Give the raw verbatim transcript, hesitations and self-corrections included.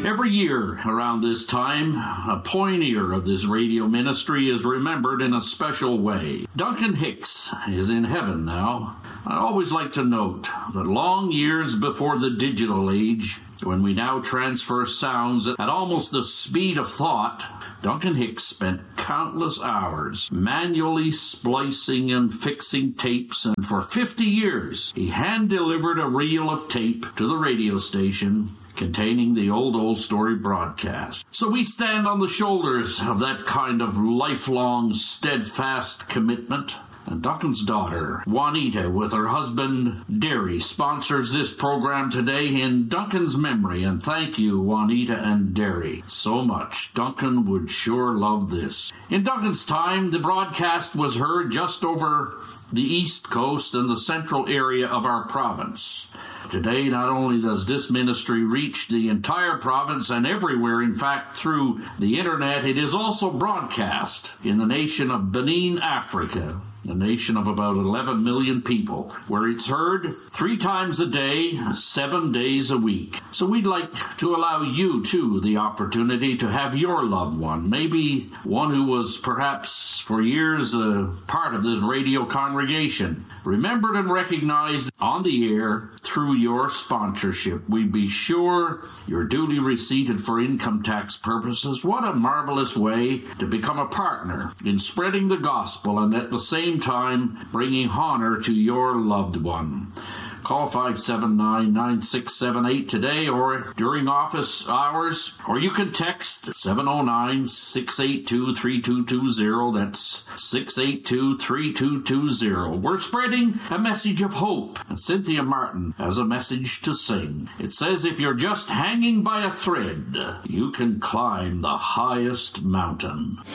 Every year around this time, a pioneer of this radio ministry is remembered in a special way. Duncan Hicks is in heaven now. I always like to note that long years before the digital age, when we now transfer sounds at almost the speed of thought, Duncan Hicks spent countless hours manually splicing and fixing tapes, and for fifty years he hand-delivered a reel of tape to the radio station containing the Old Old Story broadcast. So we stand on the shoulders of that kind of lifelong, steadfast commitment. And Duncan's daughter, Juanita, with her husband, Derry, sponsors this program today in Duncan's memory. And thank you, Juanita and Derry, so much. Duncan would sure love this. In Duncan's time, the broadcast was heard just over the East Coast and the central area of our province. Today, not only does this ministry reach the entire province and everywhere, in fact, through the internet, it is also broadcast in the nation of Benin, Africa, a nation of about eleven million people, where it's heard three times a day, seven days a week. So we'd like to allow you, too, the opportunity to have your loved one, maybe one who was perhaps for years a part of this radio congregation, remembered and recognized on the air through your sponsorship. We'd be sure you're duly receipted for income tax purposes. What a marvelous way to become a partner in spreading the gospel and at the same time bringing honor to your loved one. Call five seven nine, nine six seven eight today or during office hours, or you can text seven oh nine, six eight two, three two two zero. That's six eight two, three two two zero. We're spreading a message of hope, and Cynthia Martin has a message to sing. It says, if you're just hanging by a thread, you can climb the highest mountain.